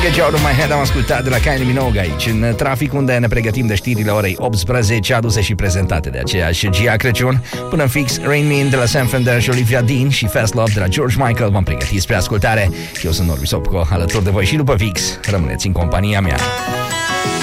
Get You Out of My Head am ascultat de la Kylie Minogue aici, în trafic, unde ne pregătim de știrile orei 18, aduse și prezentate de aceeași Gia Crăciun. Până în fix, Rain Me In de la Sam Fender și Olivia Dean și Fast Love de la George Michael v-am pregătit spre ascultare. Eu sunt Norbi Sopco, alături de voi și după fix. Rămâneți în compania mea.